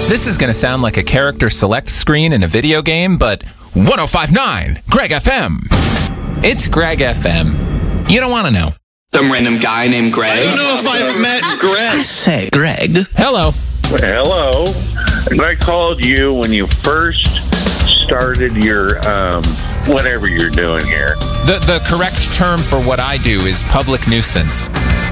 This is going to sound like a character select screen in a video game, but 105.9 Greg FM. It's Greg FM. You don't want to know. Some random guy named Greg. I don't know if I've met Greg. I say, Greg. Hello. Hello. I called you when you first started your, whatever you're doing here. The correct term for what I do is public nuisance.